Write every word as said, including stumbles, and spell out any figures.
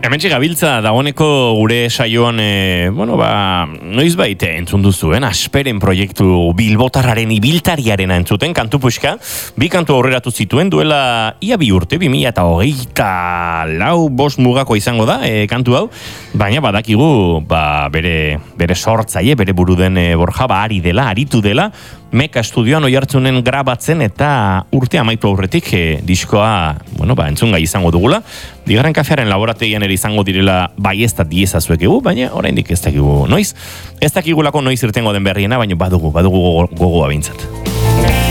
Hementxe gabiltza dagoeneko gure saioan, e, bueno, ba, noiz baite entzun duzuen, Asperen proiektu bilbotarraren ibiltariaren entzuten, kantu puxka, bi kantu aurreratu zituen, duela ia bi urte, bi mila eta hogeita lau bost mugako izango da, e, kantu hau, baina badakigu, ba, bere, bere sortzaile, bere buru den e, Borja, ba, ari dela, aritu dela, Meka Estudioan Oiartzunen grabatzen eta urte amaitu aurretik e, diskoa, bueno, ba, entzungai izango dugula. Bigarren kafearen laborategian ere izango direla baieztat diezazuek egu, baina oraindik ez dakigu noiz. Ez dakigulako noiz irtengo den berriena, baina badugu, badugu gogoa bintzat.